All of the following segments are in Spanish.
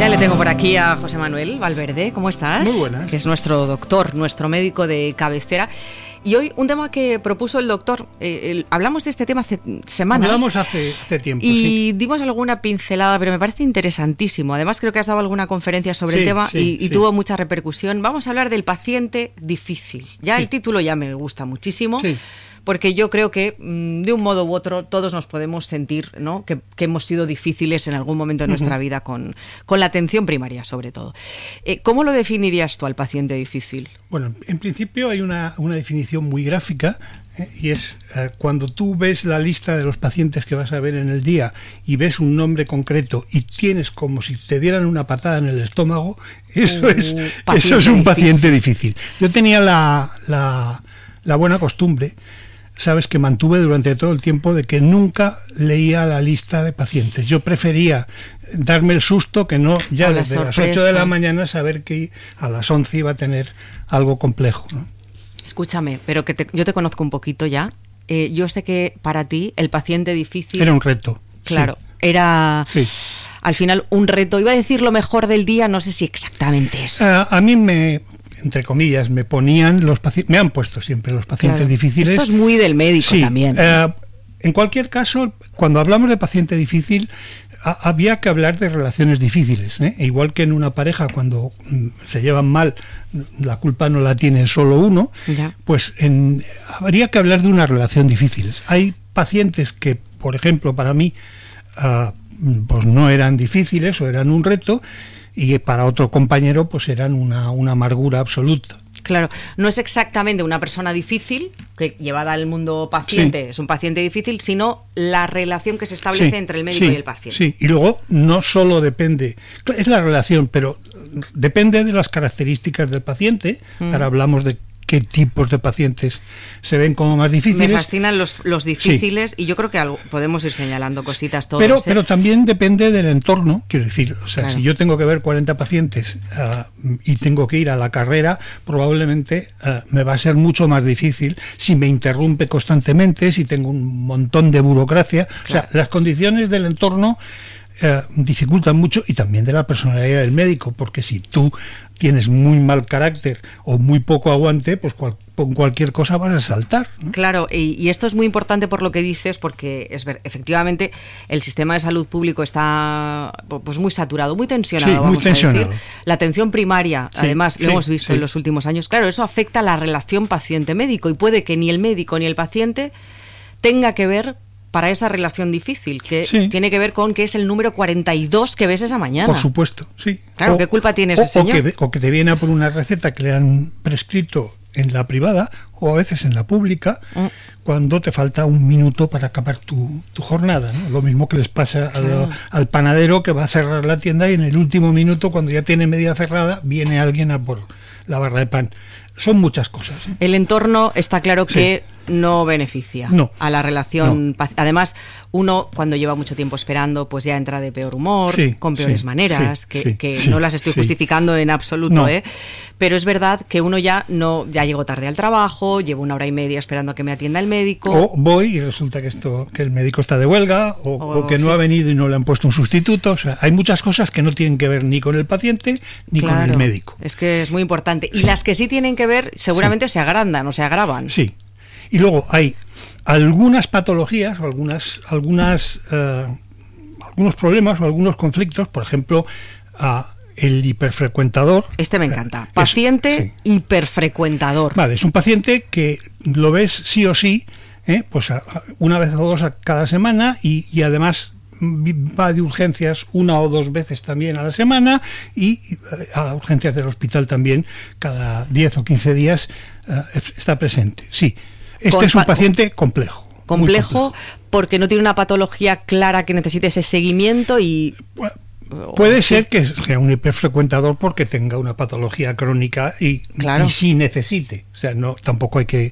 Ya le tengo por aquí a José Manuel Valverde. ¿Cómo estás? Muy buenas. Que es nuestro doctor, nuestro médico de cabecera. Y hoy un tema que propuso el doctor, hablamos de este tema hace semanas. Hablamos hace tiempo, y dimos alguna pincelada, pero me parece interesantísimo. Además creo que has dado alguna conferencia sobre el tema y tuvo mucha repercusión. Vamos a hablar del paciente difícil. Ya el título ya me gusta muchísimo. Sí. Porque yo creo que de un modo u otro todos nos podemos sentir, ¿no?, que hemos sido difíciles en algún momento de nuestra vida con la atención primaria, sobre todo. ¿Cómo lo definirías tú al paciente difícil? Bueno, en principio hay una definición muy gráfica, y es cuando tú ves la lista de los pacientes que vas a ver en el día y ves un nombre concreto y tienes como si te dieran una patada en el estómago, eso es un paciente difícil. Yo tenía la buena costumbre, sabes, que mantuve durante todo el tiempo, de que nunca leía la lista de pacientes. Yo prefería darme el susto que no ya desde las 8 de la mañana saber que a las 11 iba a tener algo complejo, ¿no? Escúchame, pero yo te conozco un poquito ya. Yo sé que para ti el paciente difícil... Era un reto. Claro, era... Sí. Al final un reto. Iba a decir lo mejor del día, no sé si exactamente eso. A mí entre comillas, me ponían los pacientes, me han puesto siempre los pacientes difíciles. Esto es muy del médico también. En cualquier caso, cuando hablamos de paciente difícil, había que hablar de relaciones difíciles, ¿eh? Igual que en una pareja, cuando se llevan mal, la culpa no la tiene solo uno, pues habría que hablar de una relación difícil. Hay pacientes que, por ejemplo, para mí, pues no eran difíciles o eran un reto, y para otro compañero pues eran una amargura absoluta. Claro, no es exactamente una persona difícil, que llevada al mundo paciente es un paciente difícil, sino la relación que se establece entre el médico y el paciente. Sí, y luego no solo depende, es la relación, pero depende de las características del paciente. Ahora hablamos de qué tipos de pacientes se ven como más difíciles. Me fascinan los difíciles, y yo creo que podemos ir señalando cositas todos. Pero también depende del entorno, quiero decir, o sea, si yo tengo que ver 40 pacientes y tengo que ir a la carrera, probablemente me va a ser mucho más difícil si me interrumpe constantemente, si tengo un montón de burocracia. O sea, las condiciones del entorno dificultan mucho, y también de la personalidad del médico, porque si tú tienes muy mal carácter o muy poco aguante, pues con cualquier cosa vas a saltar, ¿no? Claro, y esto es muy importante por lo que dices, porque efectivamente el sistema de salud público está pues muy saturado, muy tensionado, vamos a decir. La atención primaria, además, lo hemos visto en los últimos años. Claro, eso afecta a la relación paciente-médico, y puede que ni el médico ni el paciente tenga que ver para esa relación difícil, que tiene que ver con que es el número 42 que ves esa mañana. Por supuesto, sí. Claro, ¿qué culpa tiene ese señor? O que te viene a por una receta que le han prescrito en la privada, o a veces en la pública, cuando te falta un minuto para acabar tu jornada, ¿no? Lo mismo que les pasa al panadero, que va a cerrar la tienda y en el último minuto, cuando ya tiene media cerrada, viene alguien a por la barra de pan. Son muchas cosas, ¿eh? El entorno está claro que no beneficia a la relación. Además, uno cuando lleva mucho tiempo esperando, pues ya entra de peor humor, con peores maneras, que no las estoy justificando en absoluto, pero es verdad que uno ya llegó tarde al trabajo, llevo 1 hora y media esperando a que me atienda el médico. O voy y resulta que el médico está de huelga, o que no ha venido y no le han puesto un sustituto. O sea, hay muchas cosas que no tienen que ver ni con el paciente ni con el médico. Es que es muy importante. Y las que sí tienen que ver seguramente se agrandan o se agravan. Sí. Y luego hay algunas patologías o algunos problemas o algunos conflictos, por ejemplo, el hiperfrecuentador. Este me encanta. Paciente hiperfrecuentador. Vale, es un paciente que lo ves sí o sí, pues una vez o dos a cada semana, y además va de urgencias 1 o 2 veces también a la semana, y a urgencias del hospital también cada 10 o 15 días está presente. Sí. Este es un paciente complejo. Complejo porque no tiene una patología clara que necesite ese seguimiento y... Puede ser que sea un hiperfrecuentador porque tenga una patología crónica y sí necesite. O sea, no, tampoco hay que...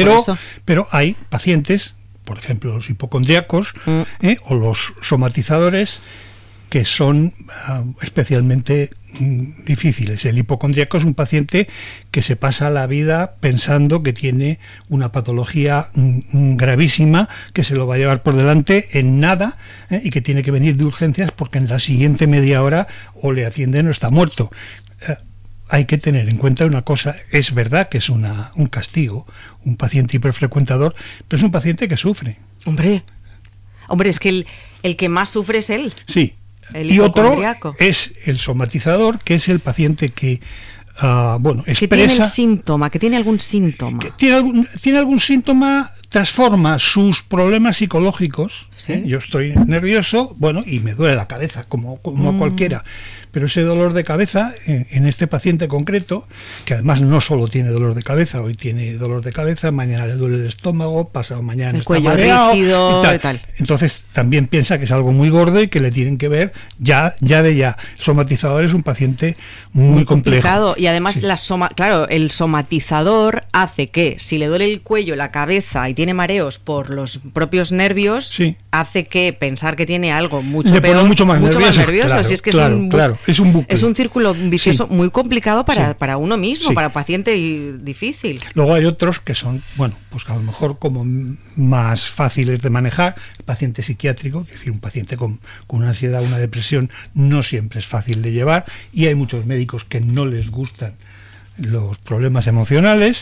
Pero hay pacientes, por ejemplo, los hipocondríacos o los somatizadores, que son especialmente difíciles. El hipocondríaco es un paciente que se pasa la vida pensando que tiene una patología gravísima, que se lo va a llevar por delante en nada, y que tiene que venir de urgencias porque en la siguiente media hora o le atienden o está muerto. Hay que tener en cuenta una cosa: es verdad que es un castigo, un paciente hiperfrecuentador, pero es un paciente que sufre. Hombre, es que el que más sufre es él. Sí. Y otro es el somatizador, que es el paciente que expresa... Que tiene el síntoma, que tiene algún síntoma. Que tiene algún síntoma, transforma sus problemas psicológicos. ¿Sí? Yo estoy nervioso, y me duele la cabeza, como cualquiera. Pero ese dolor de cabeza, en este paciente concreto, que además no solo tiene dolor de cabeza, hoy tiene dolor de cabeza, mañana le duele el estómago, pasado mañana el está cuello mareado, rígido y tal. Entonces también piensa que es algo muy gordo y que le tienen que ver ya. El somatizador es un paciente muy complejo. Y además el somatizador hace que, si le duele el cuello, la cabeza y tiene mareos por los propios nervios, hace que pensar que tiene algo mucho peor, mucho más nervioso. Claro, si es que es un bucle. Es un círculo vicioso muy complicado para uno mismo, para paciente difícil. Luego hay otros que son, pues a lo mejor como más fáciles de manejar. El paciente psiquiátrico, es decir, un paciente con una ansiedad, una depresión, no siempre es fácil de llevar, y hay muchos médicos que no les gustan los problemas emocionales.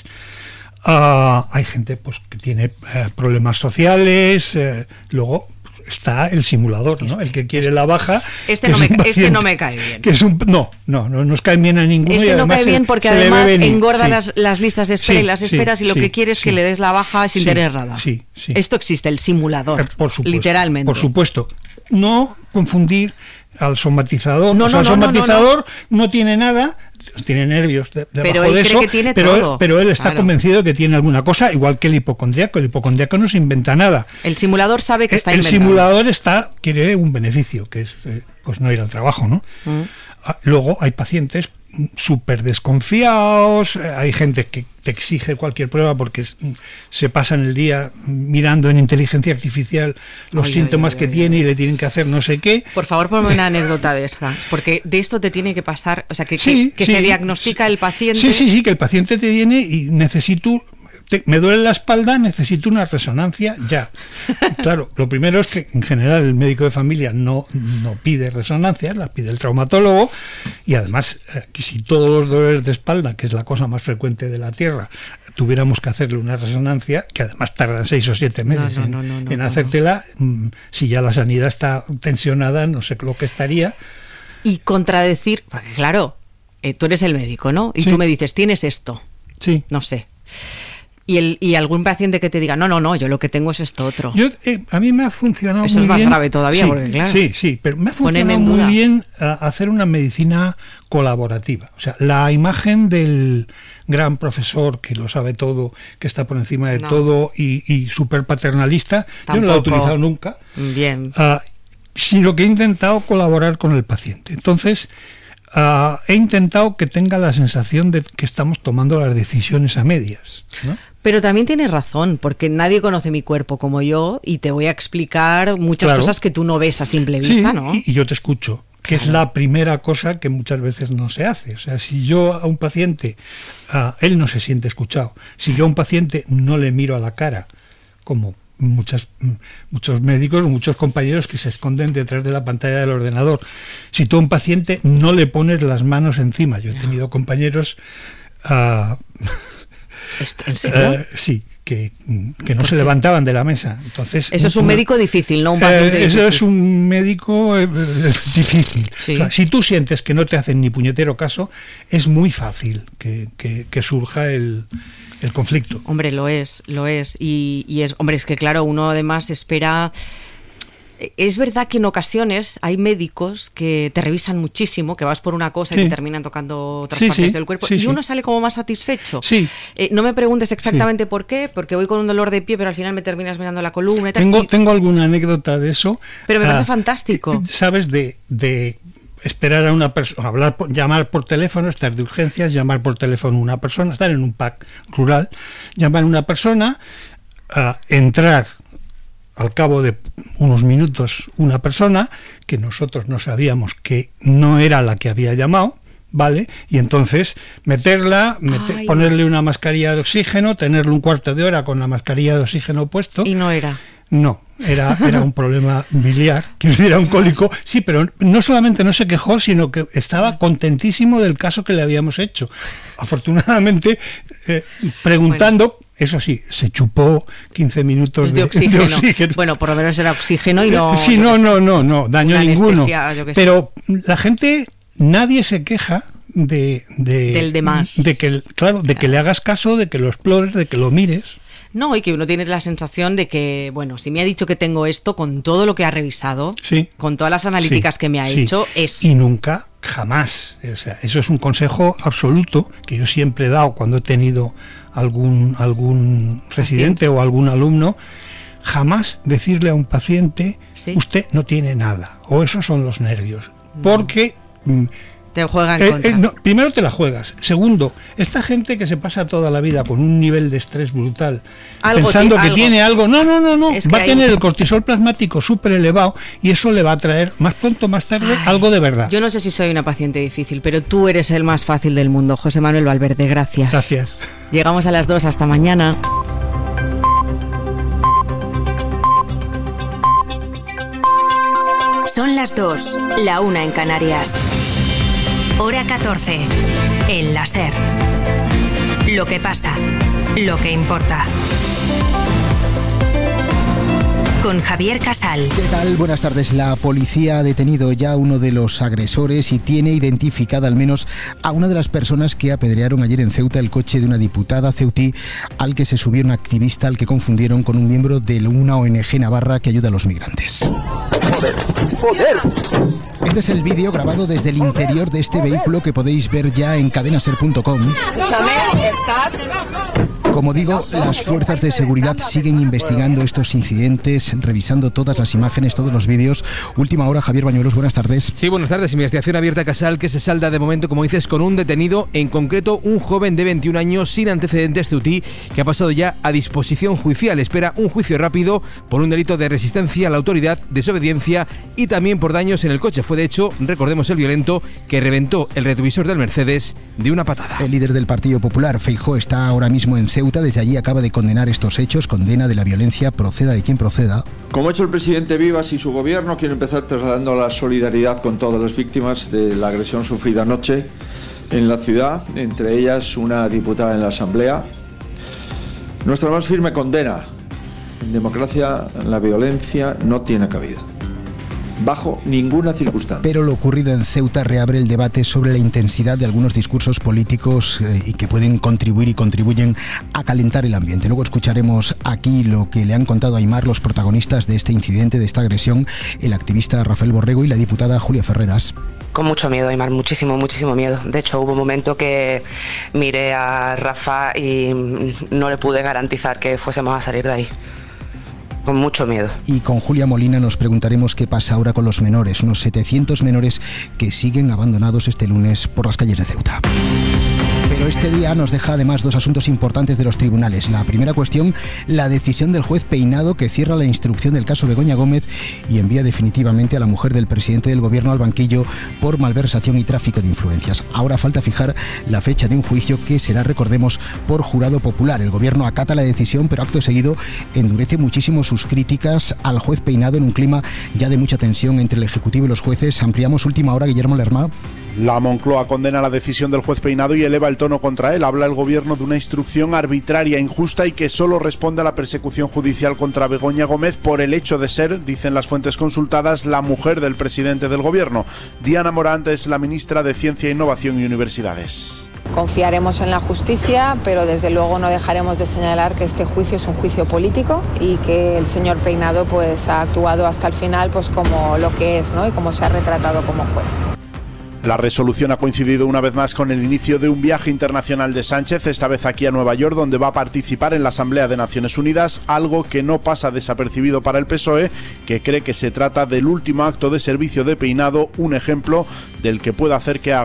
Hay gente pues que tiene problemas sociales. Luego está el simulador, ¿no? El que quiere la baja. Este no me cae bien. Que es no nos cae bien a ninguno. Este no cae bien porque además engorda las listas de espera y las esperas, y lo que quiere es que le des la baja sin tener nada. Esto existe, el simulador, por supuesto, literalmente. Por supuesto. No confundir al somatizador. No, el somatizador no tiene nada, tiene nervios pero él de eso, cree que tiene todo. Pero él está convencido que tiene alguna cosa, igual que el hipocondríaco. El hipocondríaco no se inventa nada. El simulador sabe que está inventando. El simulador quiere un beneficio, que es pues no ir al trabajo, ¿no? Luego hay pacientes súper desconfiados, hay gente que te exige cualquier prueba porque se pasan el día mirando en inteligencia artificial los síntomas que tiene y le tienen que hacer no sé qué. Por favor, ponme una anécdota de esas, porque de esto te tiene que pasar, o sea, que se diagnostica el paciente. Sí, que el paciente te viene y me duele la espalda, necesito una resonancia ya. Claro, lo primero es que en general el médico de familia no pide resonancias, las pide el traumatólogo, y además que si todos los dolores de espalda, que es la cosa más frecuente de la Tierra, tuviéramos que hacerle una resonancia, que además tardan 6 o 7 meses en hacértela, si ya la sanidad está tensionada, no sé lo que estaría. Y contradecir, porque claro, tú eres el médico, ¿no? Y tú me dices, tienes esto. Sí. No sé. Y algún paciente que te diga, no, yo lo que tengo es esto otro. A mí me ha funcionado Eso muy bien. Eso es más grave todavía, porque claro. Sí, pero me ha funcionado muy bien hacer una medicina colaborativa. O sea, la imagen del gran profesor que lo sabe todo, que está por encima de todo y súper paternalista, yo no la he utilizado nunca. Bien. Sino que he intentado colaborar con el paciente. Entonces, he intentado que tenga la sensación de que estamos tomando las decisiones a medias, ¿no? Pero también tienes razón, porque nadie conoce mi cuerpo como yo y te voy a explicar muchas cosas que tú no ves a simple vista, ¿no? Y yo te escucho, que es la primera cosa que muchas veces no se hace. O sea, si yo a un paciente, él no se siente escuchado. Si yo a un paciente no le miro a la cara, como muchos médicos, muchos compañeros que se esconden detrás de la pantalla del ordenador. Si tú a un paciente no le pones las manos encima, yo he tenido compañeros ¿En serio? Sí, que no se levantaban de la mesa. Entonces, eso es un médico difícil, no un paciente eso difícil. Es un médico difícil. Sí. O sea, si tú sientes que no te hacen ni puñetero caso, es muy fácil que surja el conflicto. Hombre, lo es. Y es que claro, uno además espera. Es verdad que en ocasiones hay médicos que te revisan muchísimo, que vas por una cosa y te terminan tocando otras partes del cuerpo, y uno sale como más satisfecho. Sí. No me preguntes exactamente por qué, porque voy con un dolor de pie, pero al final me terminas mirando la columna y tal. Tengo alguna anécdota de eso. Pero me parece fantástico. ¿Sabes? De esperar a una persona, llamar por teléfono, estar de urgencias, llamar por teléfono a una persona, estar en un PAC rural, llamar a una persona, entrar al cabo de unos minutos una persona que nosotros no sabíamos que no era la que había llamado, ¿vale? Y entonces ponerle una mascarilla de oxígeno, tenerle un cuarto de hora con la mascarilla de oxígeno puesto. Y no era. No, era un problema biliar, que era un cólico. Sí, pero no solamente no se quejó, sino que estaba contentísimo del caso que le habíamos hecho. Afortunadamente, preguntando... Bueno. Eso sí, se chupó 15 minutos de oxígeno. Bueno, por lo menos era oxígeno y no... Sí, no, daño ninguno. Pero la gente, nadie se queja del demás. De que le hagas caso, de que lo explores, de que lo mires. No, y que uno tiene la sensación de que, bueno, si me ha dicho que tengo esto, con todo lo que ha revisado, sí, con todas las analíticas que me ha hecho, es... Y nunca, jamás. O sea, eso es un consejo absoluto que yo siempre he dado cuando he tenido algún residente o algún alumno. Jamás decirle a un paciente, ¿sí?, usted no tiene nada, o esos son los nervios, porque... Te juegan en contra. No, primero te la juegas. Segundo, esta gente que se pasa toda la vida con un nivel de estrés brutal, pensando que tiene algo, no, va a tener el cortisol plasmático súper elevado y eso le va a traer más pronto, más tarde, algo de verdad. Yo no sé si soy una paciente difícil, pero tú eres el más fácil del mundo, José Manuel Valverde. Gracias. Gracias. Llegamos a las 2, hasta mañana. Son las 2, la 1 en Canarias. Hora 14, en la SER. Lo que pasa, lo que importa. Con Javier Casal. ¿Qué tal? Buenas tardes. La policía ha detenido ya a uno de los agresores y tiene identificada al menos a una de las personas que apedrearon ayer en Ceuta el coche de una diputada ceutí al que se subió un activista al que confundieron con un miembro de una ONG navarra que ayuda a los migrantes. ¡Joder! Este es el vídeo grabado desde el interior de este vehículo que podéis ver ya en cadenaser.com. Como digo, las fuerzas de seguridad siguen investigando estos incidentes, revisando todas las imágenes, todos los vídeos. Última hora, Javier Bañuelos, buenas tardes. Sí, buenas tardes. Investigación abierta, Casal, que se salda de momento, como dices, con un detenido, en concreto un joven de 21 años sin antecedentes ceutí, que ha pasado ya a disposición judicial. Espera un juicio rápido por un delito de resistencia a la autoridad, desobediencia y también por daños en el coche. Fue, de hecho, recordemos, el violento que reventó el retrovisor del Mercedes de una patada. El líder del Partido Popular, Feijóo, está ahora mismo en Ceuta. Desde allí acaba de condenar estos hechos, condena de la violencia, proceda de quien proceda. Como ha hecho el presidente Vivas y su gobierno, quiero empezar trasladando la solidaridad con todas las víctimas de la agresión sufrida anoche en la ciudad, entre ellas una diputada en la Asamblea. Nuestra más firme condena. En democracia la violencia no tiene cabida, bajo ninguna circunstancia. Pero lo ocurrido en Ceuta reabre el debate sobre la intensidad de algunos discursos políticos y que pueden contribuir y contribuyen a calentar el ambiente. Luego escucharemos aquí lo que le han contado a Aimar los protagonistas de este incidente, de esta agresión, el activista Rafael Borrego y la diputada Julia Ferreras. Con mucho miedo, Aimar, muchísimo miedo. De hecho, hubo un momento que miré a Rafa y no le pude garantizar que fuésemos a salir de ahí. Con mucho miedo. Y con Julia Molina nos preguntaremos qué pasa ahora con los menores, unos 700 menores que siguen abandonados este lunes por las calles de Ceuta. Pero este día nos deja además dos asuntos importantes de los tribunales. La primera cuestión, la decisión del juez Peinado, que cierra la instrucción del caso Begoña Gómez y envía definitivamente a la mujer del presidente del gobierno al banquillo por malversación y tráfico de influencias. Ahora falta fijar la fecha de un juicio que será, recordemos, por jurado popular. El gobierno acata la decisión, pero acto seguido endurece muchísimo sus críticas al juez Peinado en un clima ya de mucha tensión entre el Ejecutivo y los jueces. Ampliamos última hora, Guillermo Lerma. La Moncloa condena la decisión del juez Peinado y eleva el tono contra él. Habla el gobierno de una instrucción arbitraria, injusta y que solo responde a la persecución judicial contra Begoña Gómez por el hecho de ser, dicen las fuentes consultadas, la mujer del presidente del gobierno. Diana Morant es la ministra de Ciencia, Innovación y Universidades. Confiaremos en la justicia, pero desde luego no dejaremos de señalar que este juicio es un juicio político y que el señor Peinado pues ha actuado hasta el final pues como lo que es, ¿no? Y como se ha retratado como juez. La resolución ha coincidido una vez más con el inicio de un viaje internacional de Sánchez, esta vez aquí a Nueva York, donde va a participar en la Asamblea de Naciones Unidas, algo que no pasa desapercibido para el PSOE, que cree que se trata del último acto de servicio de Peinado, un ejemplo del que puede hacer que haga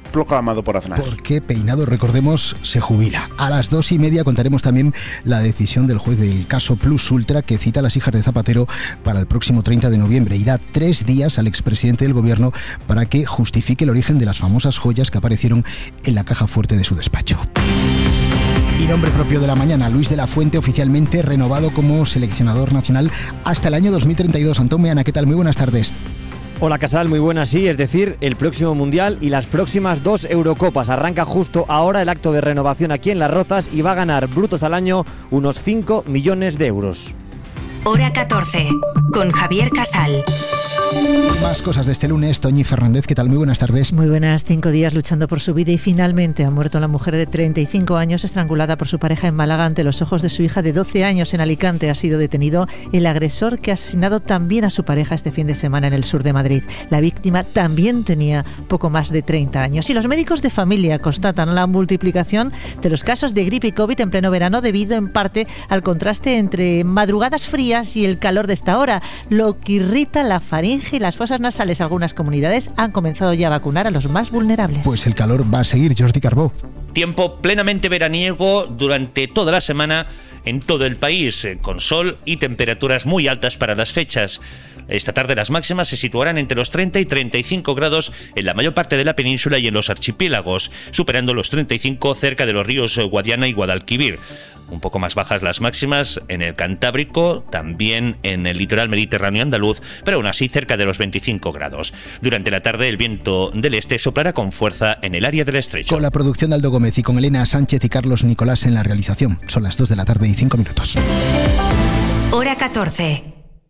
proclamado por Aznar. Porque Peinado, recordemos, se jubila. A las 2:30 contaremos también la decisión del juez del caso Plus Ultra, que cita a las hijas de Zapatero para el próximo 30 de noviembre y da 3 días al expresidente del gobierno para que justifique el origen de las famosas joyas que aparecieron en la caja fuerte de su despacho. Y nombre propio de la mañana, Luis de la Fuente, oficialmente renovado como seleccionador nacional hasta el año 2032. Antón Meana, ¿qué tal? Muy buenas tardes. Hola Casal, muy buenas, sí, es decir, el próximo Mundial y las próximas 2 Eurocopas. Arranca justo ahora el acto de renovación aquí en Las Rozas y va a ganar brutos al año unos 5 millones de euros. Hora 14, con Javier Casal. Más cosas de este lunes. Toñi Fernández, ¿qué tal? Muy buenas tardes. Muy buenas. 5 días luchando por su vida y finalmente ha muerto la mujer de 35 años estrangulada por su pareja en Málaga ante los ojos de su hija de 12 años. En Alicante ha sido detenido el agresor que ha asesinado también a su pareja este fin de semana en el sur de Madrid. La víctima también tenía poco más de 30 años. Y los médicos de familia constatan la multiplicación de los casos de gripe y COVID en pleno verano debido en parte al contraste entre madrugadas frías y el calor de esta hora, lo que irrita la faringe y las fosas nasales. Algunas comunidades han comenzado ya a vacunar a los más vulnerables. Pues el calor va a seguir, Jordi Carbó. Tiempo plenamente veraniego durante toda la semana en todo el país, con sol y temperaturas muy altas para las fechas. Esta tarde las máximas se situarán entre los 30 y 35 grados en la mayor parte de la península y en los archipiélagos, superando los 35 cerca de los ríos Guadiana y Guadalquivir. Un poco más bajas las máximas en el Cantábrico, también en el litoral mediterráneo andaluz, pero aún así cerca de los 25 grados. Durante la tarde el viento del este soplará con fuerza en el área del estrecho. Con la producción de Aldo Gómez y con Elena Sánchez y Carlos Nicolás en la realización. Son las 2 de la tarde y 5 minutos. Hora 14.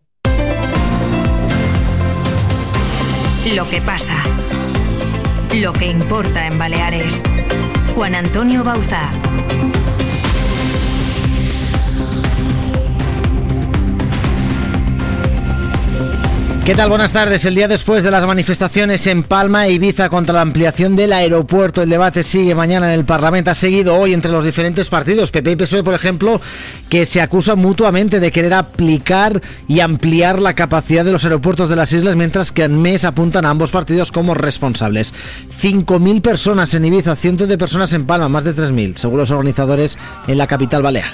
Lo que pasa. Lo que importa en Baleares. Juan Antonio Bauzá. ¿Qué tal? Buenas tardes. El día después de las manifestaciones en Palma e Ibiza contra la ampliación del aeropuerto, el debate sigue mañana en el Parlamento. Ha seguido hoy entre los diferentes partidos, PP y PSOE, por ejemplo, que se acusan mutuamente de querer aplicar y ampliar la capacidad de los aeropuertos de las islas, mientras que en MES apuntan a ambos partidos como responsables. 5.000 personas en Ibiza, cientos de personas en Palma, más de 3.000, según los organizadores en la capital balear.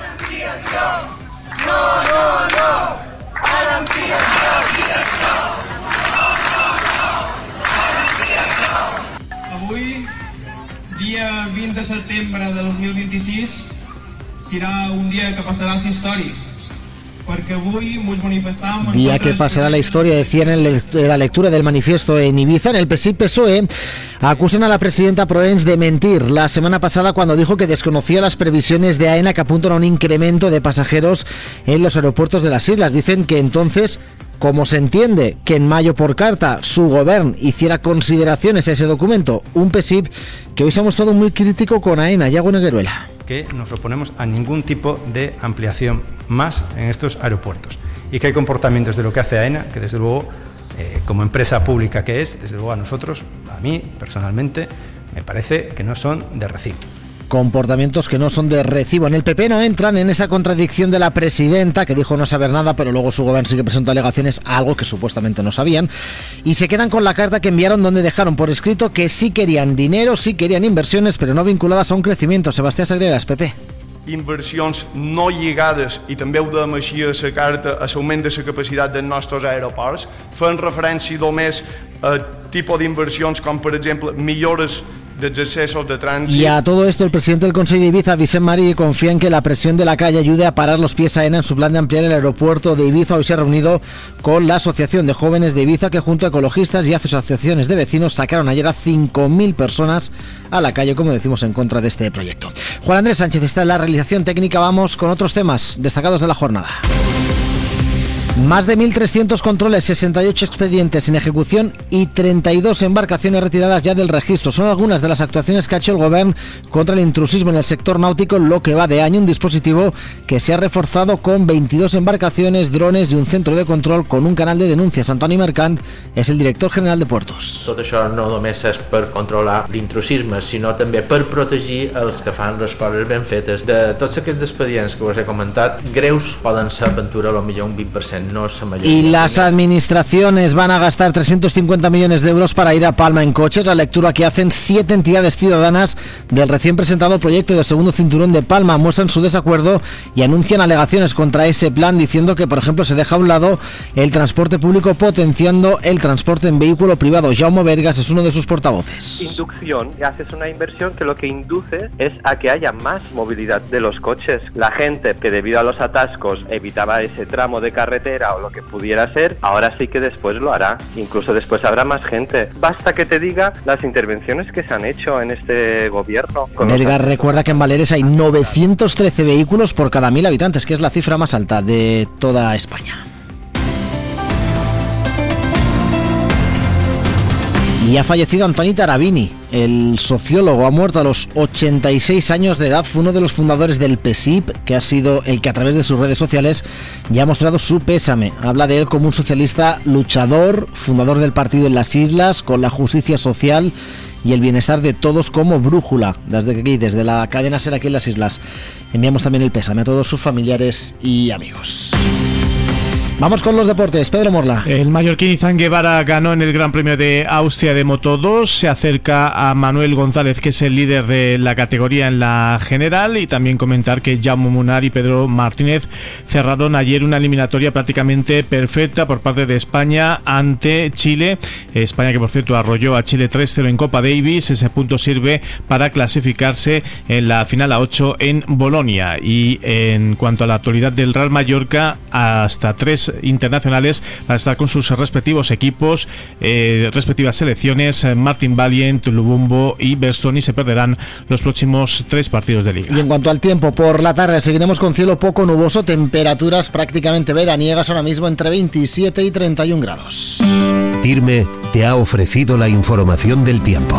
Dia 20 de setembre de 2026 serà un dia que passarà a la història, perquè avui ens manifestàvem... Día que pasará la historia, decían en la lectura del manifiesto en Ibiza. En el PSOE acusan a la presidenta Proens de mentir la semana pasada cuando dijo que desconocía las previsiones de AENA que apuntan a un incremento de pasajeros en los aeropuertos de las islas. Dicen que entonces, como se entiende que en mayo por carta su gobierno hiciera consideraciones a ese documento, un PSIB que hoy se ha mostrado muy crítico con AENA. Yago Negueruela. Que nos oponemos a ningún tipo de ampliación más en estos aeropuertos y que hay comportamientos de lo que hace AENA que desde luego, como empresa pública que es, desde luego a nosotros, a mí personalmente, me parece que no son de recibo. Comportamientos que no son de recibo. En el PP no entran en esa contradicción de la presidenta, que dijo no saber nada, pero luego su gobierno sí que presentó alegaciones a algo que supuestamente no sabían, y se quedan con la carta que enviaron donde dejaron por escrito que sí querían dinero, sí querían inversiones, pero no vinculadas a un crecimiento. Sebastián Sagreras, PP. Inversions no lligades, i també ho dèiem així a la carta, a l'augment de la capacitat dels nostres aeroports, fent referència només a tipus d'inversions com, per exemple, millores dels accessos de trànsit. Y a todo esto, el presidente del Consejo de Ibiza, Vicent Marí, confía en que la presión de la calle ayude a parar los pies a AENA en su plan de ampliar el aeropuerto de Ibiza. Hoy se ha reunido con la Asociación de Jóvenes de Ibiza, que junto a ecologistas y asociaciones de vecinos sacaron ayer a 5.000 personas a la calle, como decimos, en contra de este proyecto. Juan Andrés Sánchez está en la realización técnica. Vamos con otros temas destacados de la jornada. Más de 1.300 controles, 68 expedientes en ejecución y 32 embarcaciones retiradas ya del registro. Son algunas de las actuaciones que ha hecho el Gobierno contra el intrusismo en el sector náutico en lo que va de año. Un dispositivo que se ha reforzado con 22 embarcaciones, drones y un centro de control con un canal de denuncias. Antoni Mercant és el director general de Puertos. Tot això no només és per controlar l'intrusisme, sinó també per protegir els que fan les coses ben fetes. De tots aquests expedients que us he comentat, greus poden ser, Ventura, potser un 20% no la mayoría. Y las administraciones van a gastar 350 millones de euros para ir a Palma en coches, la lectura que hacen 7 entidades ciudadanas del recién presentado proyecto de segundo cinturón de Palma. Muestran su desacuerdo y anuncian alegaciones contra ese plan, diciendo que, por ejemplo, se deja a un lado el transporte público, potenciando el transporte en vehículo privado. Jaume Bergas es uno de sus portavoces. Inducción, haces una inversión que lo que induce es a que haya más movilidad de los coches. La gente que debido a los atascos evitaba ese tramo de carretera o lo que pudiera ser, ahora sí que después lo hará. Incluso después habrá más gente. Basta que te diga las intervenciones que se han hecho en este gobierno. Bergas recuerda que en Baleares hay 913 vehículos por cada 1.000 habitantes, que es la cifra más alta de toda España. Y ha fallecido Antoni Tarabini, el sociólogo. Ha muerto a los 86 años de edad. Fue uno de los fundadores del PSIP, que ha sido el que a través de sus redes sociales ya ha mostrado su pésame. Habla de él como un socialista luchador, fundador del partido en las islas, con la justicia social y el bienestar de todos como brújula. Desde aquí, desde la cadena SER aquí en las islas, enviamos también el pésame a todos sus familiares y amigos. Vamos con los deportes. Pedro Morla. El mallorquín Izan Guevara ganó en el Gran Premio de Austria de Moto2. Se acerca a Manuel González, que es el líder de la categoría en la general. Y también comentar que Jaume Munar y Pedro Martínez cerraron ayer una eliminatoria prácticamente perfecta por parte de España ante Chile. España, que por cierto arrolló a Chile 3-0 en Copa Davis. Ese punto sirve para clasificarse en la final a 8 en Bolonia. Y en cuanto a la actualidad del Real Mallorca, hasta 3 internacionales para estar con sus respectivos equipos, respectivas selecciones. Martin Valiant, Lubumbo y Berstoni se perderán los próximos 3 partidos de liga. Y en cuanto al tiempo, por la tarde seguiremos con cielo poco nuboso, temperaturas prácticamente veraniegas ahora mismo entre 27 y 31 grados. TIRME te ha ofrecido la información del tiempo.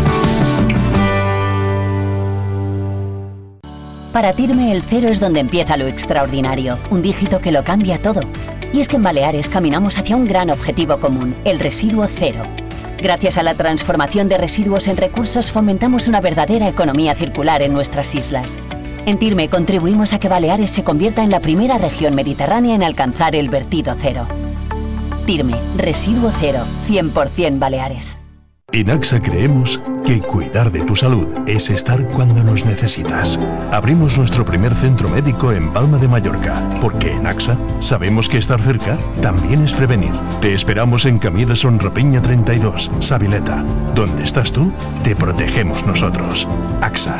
Para TIRME el 0 es donde empieza lo extraordinario, un dígito que lo cambia todo. Y es que en Baleares caminamos hacia un gran objetivo común, el residuo cero. Gracias a la transformación de residuos en recursos fomentamos una verdadera economía circular en nuestras islas. En TIRME contribuimos a que Baleares se convierta en la primera región mediterránea en alcanzar el vertido cero. TIRME, residuo cero, 100% Baleares. En AXA creemos que cuidar de tu salud es estar cuando nos necesitas. Abrimos nuestro primer centro médico en Palma de Mallorca, porque en AXA sabemos que estar cerca también es prevenir. Te esperamos en Camí de Sonrapeña 32, Sabileta. Donde estás tú, te protegemos nosotros. AXA.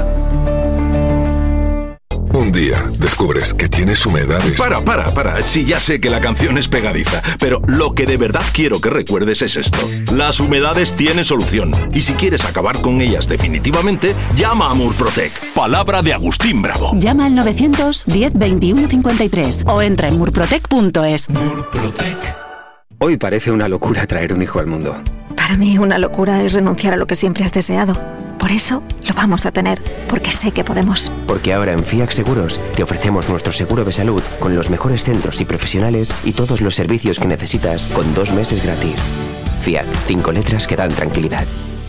Un día descubres que tienes humedades. Para. Sí, ya sé que la canción es pegadiza, pero lo que de verdad quiero que recuerdes es esto. Las humedades tienen solución. Y si quieres acabar con ellas definitivamente, llama a Murprotec. Palabra de Agustín Bravo. Llama al 910 21 53 o entra en murprotec.es. Murprotec. Hoy parece una locura traer un hijo al mundo. Para mí una locura es renunciar a lo que siempre has deseado. Por eso lo vamos a tener, porque sé que podemos. Porque ahora en FIAC Seguros te ofrecemos nuestro seguro de salud con los mejores centros y profesionales y todos los servicios que necesitas con 2 meses gratis. FIAC, 5 letras que dan tranquilidad.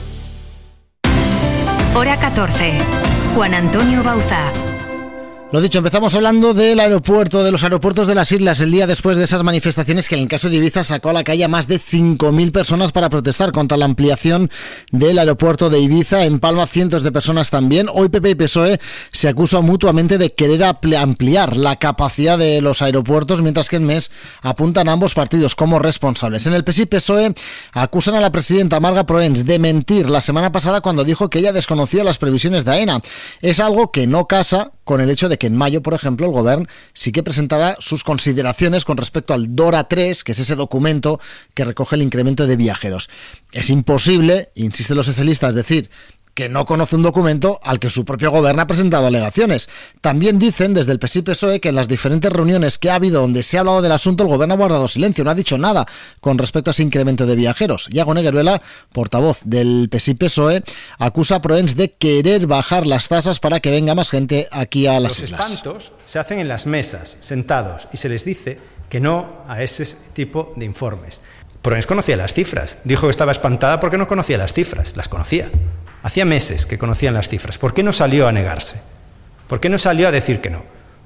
Hora 14. Juan Antonio Bauza. Lo dicho, empezamos hablando del aeropuerto, de los aeropuertos de las islas, el día después de esas manifestaciones que en el caso de Ibiza sacó a la calle a más de 5.000 personas para protestar contra la ampliación del aeropuerto de Ibiza. En Palma, cientos de personas también. Hoy PP y PSOE se acusan mutuamente de querer ampliar la capacidad de los aeropuertos, mientras que en MES apuntan a ambos partidos como responsables. En el PSI-PSOE acusan a la presidenta Marga Proens de mentir la semana pasada cuando dijo que ella desconocía las previsiones de AENA. Es algo que no casa con el hecho de que en mayo, por ejemplo, el Govern sí que presentará sus consideraciones con respecto al DORA 3, que es ese documento que recoge el incremento de viajeros. Es imposible, insisten los socialistas, decir que no conoce un documento al que su propio gobierno ha presentado alegaciones. También dicen desde el PSI-PSOE que en las diferentes reuniones que ha habido donde se ha hablado del asunto, el gobierno ha guardado silencio, no ha dicho nada con respecto a ese incremento de viajeros. Iago Negueruela, portavoz del PSI-PSOE, acusa a Proens de querer bajar las tasas para que venga más gente aquí a las islas. Los espantos se hacen en las mesas, sentados, y se les dice que no a ese tipo de informes. Proens conocía las cifras, dijo que estaba espantada porque no conocía las cifras, las conocía. Hacía meses que conocían las cifras. ¿Por qué no salió a negarse? ¿Por qué no salió a decir que no?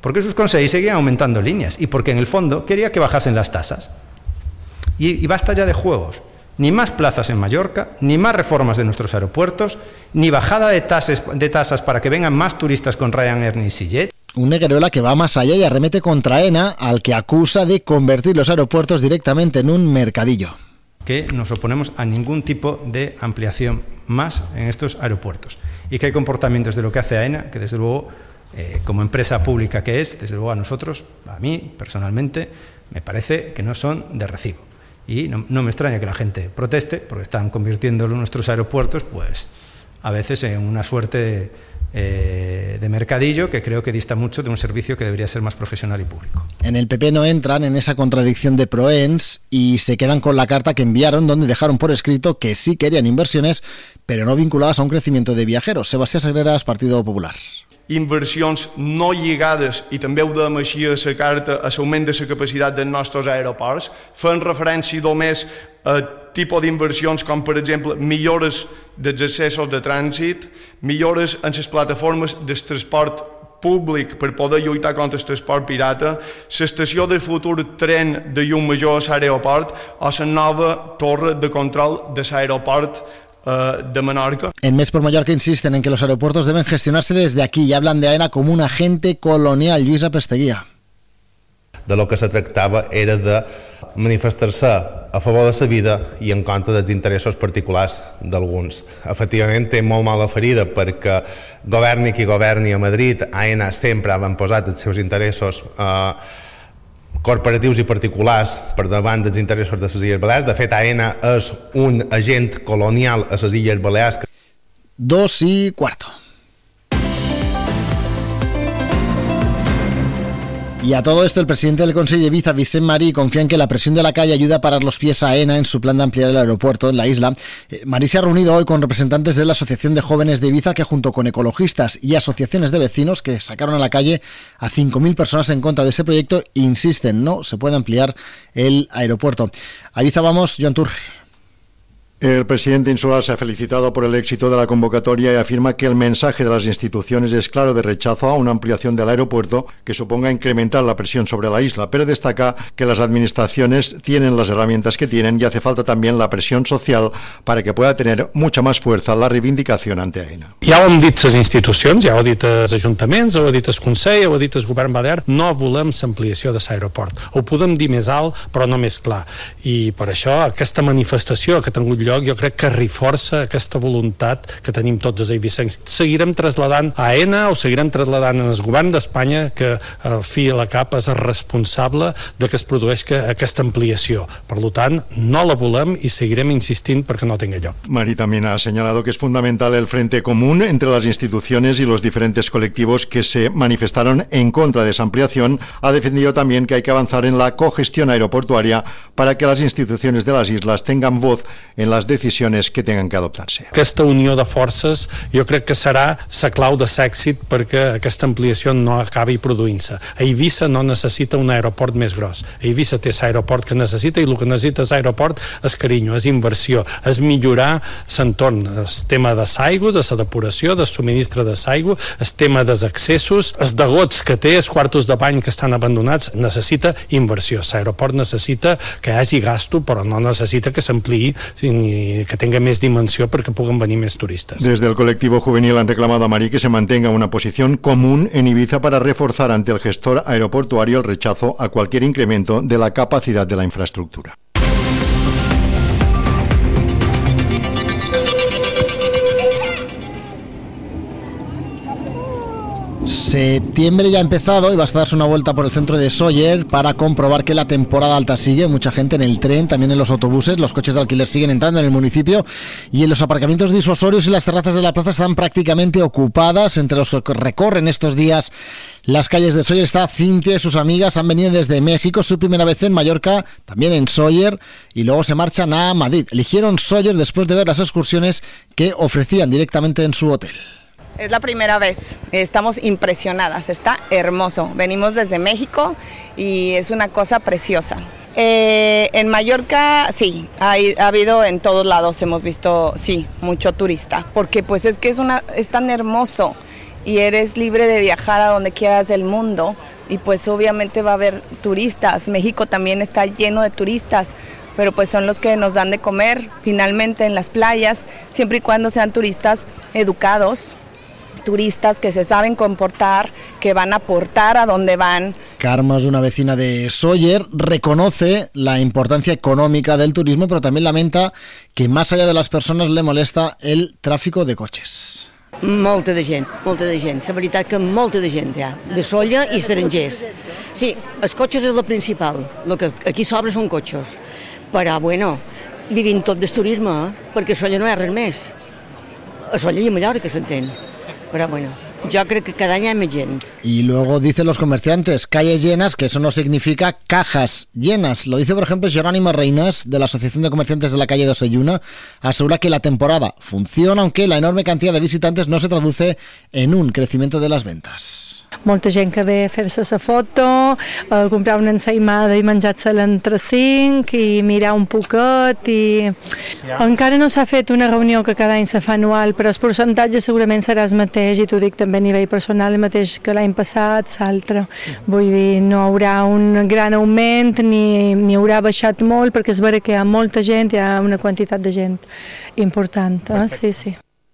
porque sus consejos seguían aumentando líneas y porque en el fondo quería que bajasen las tasas. Y basta ya de juegos. Ni más plazas en Mallorca, ni más reformas de nuestros aeropuertos, ni bajada de tasas para que vengan más turistas con Ryanair ni EasyJet. Un Negueruela que va más allá y arremete contra Aena, al que acusa de convertir los aeropuertos directamente en un mercadillo. Que nos oponemos a ningún tipo de ampliación más en estos aeropuertos y que hay comportamientos de lo que hace Aena que desde luego, como empresa pública que es, desde luego a nosotros, a mí personalmente, me parece que no son de recibo. Y no me extraña que la gente proteste porque están convirtiendo nuestros aeropuertos pues a veces en una suerte de mercadillo que creo que dista mucho de un servicio que debería ser más profesional y público. En el PP no entran en esa contradicción de Proens y se quedan con la carta que enviaron donde dejaron por escrito que sí querían inversiones pero no vinculadas a un crecimiento de viajeros. Sebastián Sagreras, Partido Popular. Inversions no lligades, i també ho dèiem així a la carta, a l'augment de la capacitat dels nostres aeroports, fent referència només a tipus d'inversions com, per exemple, millores dels accessos de trànsit, millores en les plataformes del transport públic per poder lluitar contra el transport pirata, l'estació de futur tren de llum major a l'aeroport o la nova torre de control de l'aeroport de Menorca. En Més por Mallorca insisten en que los aeropuertos deben gestionarse desde aquí y hablan de Aena como un agente colonial. Lluïsa Pesteguía. De lo que se tractava era de manifestar-se a favor de la vida i en contra dels interessos particulars d'alguns. Efectivament, té molt mala ferida perquè governi qui governi a Madrid, Aena sempre han posat els seus interessos corporatius i particulars per davant dels interessos de les Illes Balears. De fet, Aena és un agent colonial a les Illes Balears. 2:15. Y a todo esto, el presidente del Consejo de Ibiza, Vicent Marí, confía en que la presión de la calle ayude a parar los pies a Aena en su plan de ampliar el aeropuerto en la isla. Marí se ha reunido hoy con representantes de la Asociación de Jóvenes de Ibiza, que junto con ecologistas y asociaciones de vecinos que sacaron a la calle a 5.000 personas en contra de ese proyecto, insisten, no se puede ampliar el aeropuerto. A Ibiza vamos, Joan Tur. El presidente insular se ha felicitado por el éxito de la convocatoria y afirma que el mensaje de las instituciones es claro de rechazo a una ampliación del aeropuerto que suponga incrementar la presión sobre la isla, pero destaca que las administraciones tienen las herramientas que tienen y hace falta también la presión social para que pueda tener mucha más fuerza la reivindicación ante Aena. Ja ho hem dit les institucions, ja ho ha dit els ajuntaments, ho ha dit el Consell, ho ha dit el govern balear, no volem l'ampliació de l'aeroport. Ho podem dir més alt, però no més clar. I per això aquesta manifestació que ha tingut lloc jo crec que reforça aquesta voluntat que tenim tots els eivissencs. Seguirem traslladant a Aena o seguirem traslladant al govern d'Espanya que al fi i a la cap és el responsable de que es produeixi aquesta ampliació. Per tant, no la volem i seguirem insistint perquè no tingui lloc. Marí también ha señalado que es fundamental el frente común entre las instituciones y los diferentes colectivos que se manifestaron en contra de esa ampliación. Ha defendido también que hay que avanzar en la cogestión aeroportuaria para que las instituciones de las islas tengan voz en las decisiones que tengan que adoptar-se. Aquesta unió de forces jo crec que serà la clau de l'èxit perquè aquesta ampliació no acabi produint-se. Eivissa no necessita un aeroport més gros. Eivissa té l'aeroport que necessita i el que necessita l'aeroport és carinyo, és inversió, és millorar l'entorn, el tema de l'aigua, de la depuració, del subministre de l'aigua, el tema dels accessos, els degots que té, els quartos de bany que estan abandonats, necessita inversió. L'aeroport necessita que hi hagi gasto, però no necessita que s'ampliï ni que tenga más dimensión para que puedan venir más turistas. Desde el colectivo juvenil han reclamado a Marí que se mantenga una posición común en Ibiza para reforzar ante el gestor aeroportuario el rechazo a cualquier incremento de la capacidad de la infraestructura. Septiembre ya ha empezado y basta darse una vuelta por el centro de Sóller para comprobar que la temporada alta sigue. Mucha gente en el tren, también en los autobuses, los coches de alquiler siguen entrando en el municipio y en los aparcamientos disuasorios y las terrazas de la plaza están prácticamente ocupadas. Entre los que recorren estos días las calles de Sóller está Cintia y sus amigas. Han venido desde México, su primera vez en Mallorca, también en Sóller, y luego se marchan a Madrid. Eligieron Sóller después de ver las excursiones que ofrecían directamente en su hotel. Es la primera vez, estamos impresionadas, está hermoso. Venimos desde México y es una cosa preciosa. En Mallorca sí, ha habido en todos lados, hemos visto, sí, mucho turista, porque pues es que es tan hermoso y eres libre de viajar a donde quieras del mundo, y pues obviamente va a haber turistas. México también está lleno de turistas, pero pues son los que nos dan de comer finalmente en las playas, siempre y cuando sean turistas educados, turistas que se saben comportar, que van a aportar a donde van. Carmen, una vecina de Sóller, reconoce la importancia económica del turismo, pero también lamenta que más allá de las personas le molesta el tráfico de coches. Molta de gent. La veritat que molta de gent hi ha, de Sóller i estrangers. Sí, els cotxes és el principal, el que aquí sobra són cotxes. Però, bueno, vivim tot del turisme, perquè a Sóller no hi ha res més. A Sóller i a Mallorca s'entén. Pero bueno, yo creo que cada año hay más gente. Y luego dicen los comerciantes, calles llenas, que eso no significa cajas llenas. Lo dice, por ejemplo, Jerónimo Reinas, de la Asociación de Comerciantes de la calle de Oselluna. Asegura que la temporada funciona, aunque la enorme cantidad de visitantes no se traduce en un crecimiento de las ventas. Molta gent que ve a fer-se la foto, a comprar una ensaïmada i menjar-se-la entre 5 i mirar un poquet i... Encara no s'ha fet una reunió que cada any se fa anual, però el percentatge segurament serà el mateix, i t'ho dic també a nivell personal, el mateix que l'any passat, l'altre. Vull dir, no hi haurà un gran augment ni haurà baixat molt, perquè és vera que hi ha molta gent, hi ha una quantitat de gent important. Sí, sí.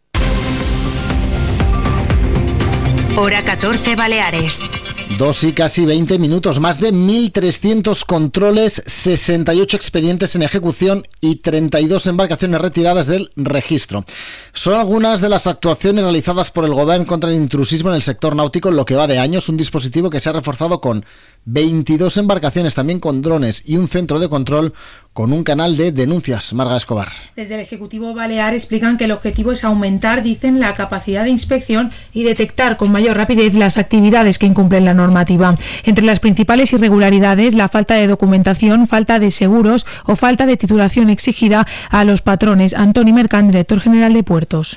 Hora 14 Baleares. 2 y casi 20 minutos, más de 1.300 controles, 68 expedientes en ejecución y 32 embarcaciones retiradas del registro. Son algunas de las actuaciones realizadas por el Gobierno contra el intrusismo en el sector náutico en lo que va de años, un dispositivo que se ha reforzado con 22 embarcaciones, también con drones y un centro de control con un canal de denuncias. Marga Escobar. Desde el Ejecutivo Balear explican que el objetivo es aumentar, dicen, la capacidad de inspección y detectar con mayor rapidez las actividades que incumplen la normativa. Entre las principales irregularidades, la falta de documentación, falta de seguros o falta de titulación exigida a los patrones. Antoni Mercant, director general de Puertos.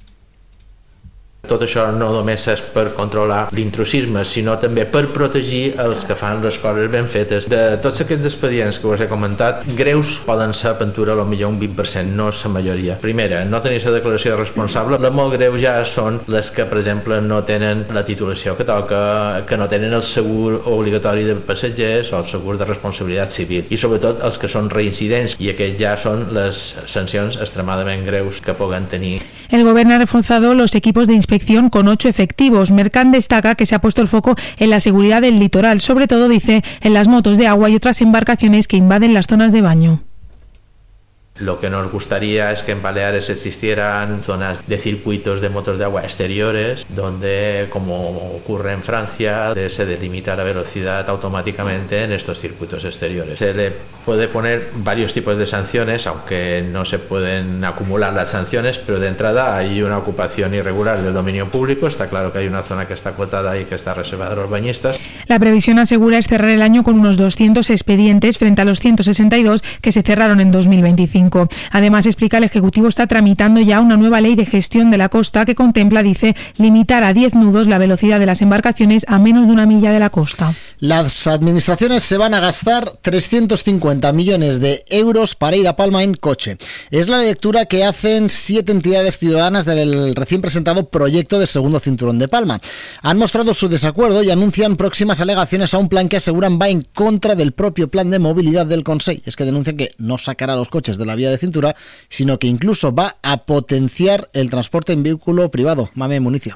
Tot això no només és per controlar l'intrusisme, sinó també per protegir els que fan les coses ben fetes. De tots aquests expedients que us he comentat, greus poden ser pintura potser un 20%, no és la majoria. Primera, no tenir la declaració de responsable. Les molt greus ja són les que, per exemple, no tenen la titulació que toca, que no tenen el segur obligatori de passatgers o el segur de responsabilitat civil. I sobretot els que són reincidents, i aquests ja són les sancions extremadament greus que puguen tenir. El Gobierno ha reforzado los equipos de inspección con 8 efectivos. Mercant destaca que se ha puesto el foco en la seguridad del litoral, sobre todo, dice, en las motos de agua y otras embarcaciones que invaden las zonas de baño. Lo que nos gustaría es que en Baleares existieran zonas de circuitos de motos de agua exteriores, donde, como ocurre en Francia, se delimita la velocidad automáticamente en estos circuitos exteriores. Se le puede poner varios tipos de sanciones, aunque no se pueden acumular las sanciones, pero de entrada hay una ocupación irregular del dominio público. Está claro que hay una zona que está acotada y que está reservada a los bañistas. La previsión, asegura, es cerrar el año con unos 200 expedientes frente a los 162 que se cerraron en 2025. Además, explica, el Ejecutivo está tramitando ya una nueva ley de gestión de la costa que contempla, dice, limitar a 10 nudos la velocidad de las embarcaciones a menos de 1 milla de la costa. Las administraciones se van a gastar 350 millones de euros para ir a Palma en coche. Es la lectura que hacen 7 entidades ciudadanas del recién presentado proyecto de segundo cinturón de Palma. Han mostrado su desacuerdo y anuncian próximas alegaciones a un plan que aseguran va en contra del propio plan de movilidad del Consell. Es que denuncian que no sacará los coches de la vía de cintura, sino que incluso va a potenciar el transporte en vehículo privado. Mame Municio.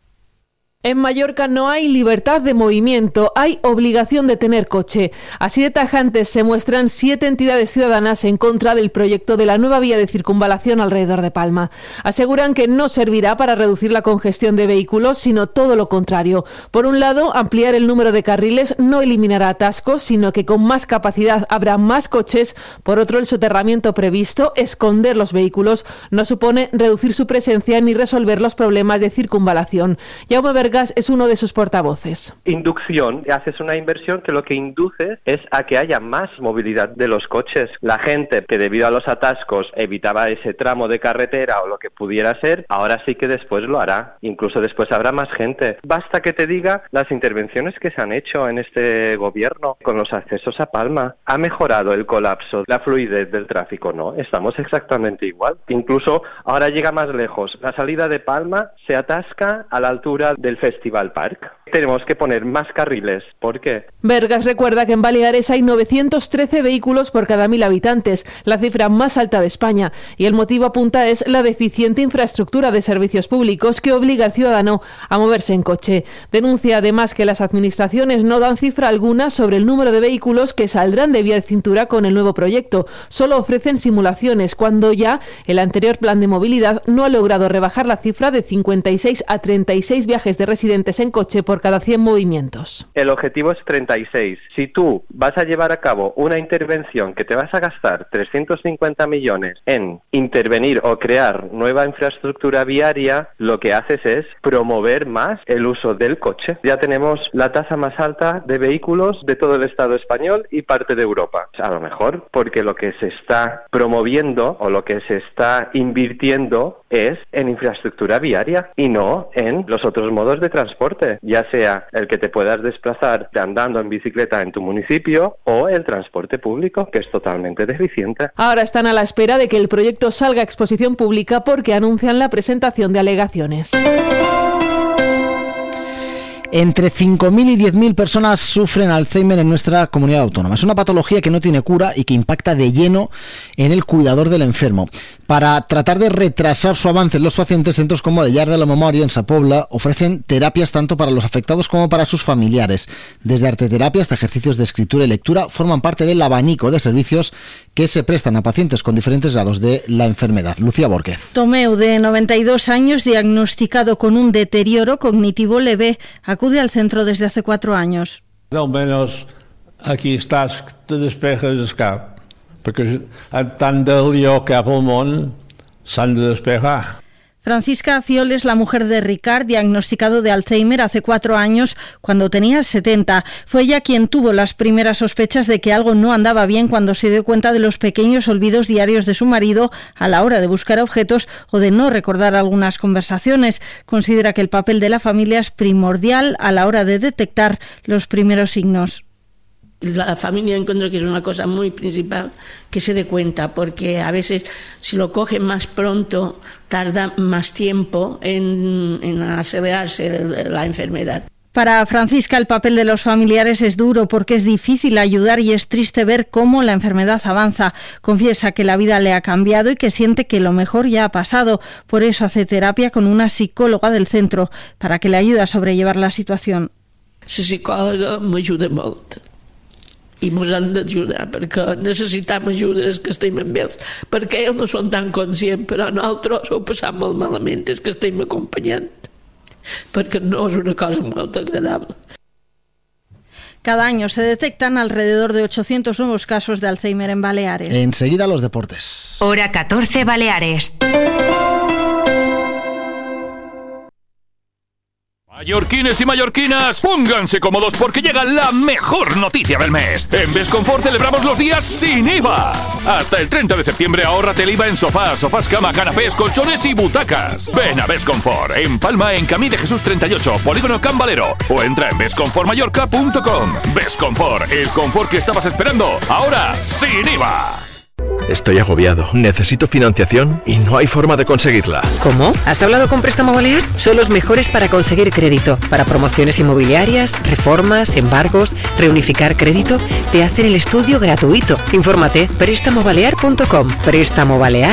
En Mallorca no hay libertad de movimiento, hay obligación de tener coche. Así de tajantes se muestran 7 entidades ciudadanas en contra del proyecto de la nueva vía de circunvalación alrededor de Palma. Aseguran que no servirá para reducir la congestión de vehículos, sino todo lo contrario. Por un lado, ampliar el número de carriles no eliminará atascos, sino que con más capacidad habrá más coches. Por otro, el soterramiento previsto, esconder los vehículos, no supone reducir su presencia ni resolver los problemas de circunvalación. Jaume Berga es uno de sus portavoces. Inducción, haces una inversión que lo que induce es a que haya más movilidad de los coches. La gente que debido a los atascos evitaba ese tramo de carretera o lo que pudiera ser, ahora sí que después lo hará. Incluso después habrá más gente. Basta que te diga las intervenciones que se han hecho en este gobierno con los accesos a Palma. ¿Ha mejorado el colapso, la fluidez del tráfico? No, estamos exactamente igual. Incluso ahora llega más lejos. La salida de Palma se atasca a la altura del Festival Park. Tenemos que poner más carriles. ¿Por qué? Bergas recuerda que en Baleares hay 913 vehículos por cada 1.000 habitantes, la cifra más alta de España. Y el motivo, apunta, es la deficiente infraestructura de servicios públicos que obliga al ciudadano a moverse en coche. Denuncia además que las administraciones no dan cifra alguna sobre el número de vehículos que saldrán de vía de cintura con el nuevo proyecto. Solo ofrecen simulaciones, cuando ya el anterior plan de movilidad no ha logrado rebajar la cifra de 56 a 36 viajes de residentes en coche por cada 100 movimientos. El objetivo es 36. Si tú vas a llevar a cabo una intervención que te vas a gastar 350 millones en intervenir o crear nueva infraestructura viaria, lo que haces es promover más el uso del coche. Ya tenemos la tasa más alta de vehículos de todo el Estado español y parte de Europa. A lo mejor porque lo que se está promoviendo o lo que se está invirtiendo es en infraestructura viaria y no en los otros modos de transporte, ya sea el que te puedas desplazar andando en bicicleta en tu municipio o el transporte público, que es totalmente deficiente. Ahora están a la espera de que el proyecto salga a exposición pública porque anuncian la presentación de alegaciones. Entre 5.000 y 10.000 personas sufren Alzheimer en nuestra comunidad autónoma. Es una patología que no tiene cura y que impacta de lleno en el cuidador del enfermo. Para tratar de retrasar su avance en los pacientes, centros como de Llar de la Memoria en Sa Pobla ofrecen terapias tanto para los afectados como para sus familiares. Desde arteterapia hasta ejercicios de escritura y lectura forman parte del abanico de servicios que se prestan a pacientes con diferentes grados de la enfermedad. Lucía Borquez. Tomeu, de 92 años, diagnosticado con un deterioro cognitivo leve, acude al centro desde hace 4 años. Almenys aquí estàs, te despejes el cap, perquè tant de lió cap al món s'han de despejar. Francisca Fiol es la mujer de Ricard, diagnosticado de Alzheimer hace 4 años, cuando tenía 70. Fue ella quien tuvo las primeras sospechas de que algo no andaba bien cuando se dio cuenta de los pequeños olvidos diarios de su marido a la hora de buscar objetos o de no recordar algunas conversaciones. Considera que el papel de la familia es primordial a la hora de detectar los primeros signos. La familia encuentro que es una cosa muy principal que se dé cuenta, porque a veces si lo cogen más pronto tarda más tiempo en acelerarse la enfermedad. Para Francisca, el papel de los familiares es duro porque es difícil ayudar y es triste ver cómo la enfermedad avanza. Confiesa que la vida le ha cambiado y que siente que lo mejor ya ha pasado. Por eso hace terapia con una psicóloga del centro para que le ayude a sobrellevar la situación. La psicòloga m'ajuda molt. I ens han d'ajudar perquè necessitem ajuda els que estem amb ells, perquè ells no són tan conscients, però nosaltres ho passam molt malament, és que estem acompanyant, perquè no es una cosa molt agradable. Cada año se detectan alrededor de 800 nuevos casos de Alzheimer en Baleares. Enseguida los deportes. Hora 14 Baleares. Mallorquines y mallorquinas, pónganse cómodos porque llega la mejor noticia del mes. En Besconfort celebramos los días sin IVA. Hasta el 30 de septiembre ahórrate el IVA en sofás, cama, canapés, colchones y butacas. Ven a Besconfort, en Palma, en Camí de Jesús 38, Polígono Can Valero, o entra en besconfortmallorca.com. Besconfort, el confort que estabas esperando, ahora sin IVA. Estoy agobiado, necesito financiación y no hay forma de conseguirla. ¿Cómo? ¿Has hablado con Préstamo Balear? Son los mejores para conseguir crédito. Para promociones inmobiliarias, reformas, embargos, reunificar crédito, te hacen el estudio gratuito. Infórmate, prestamobalear.com. Préstamo Balear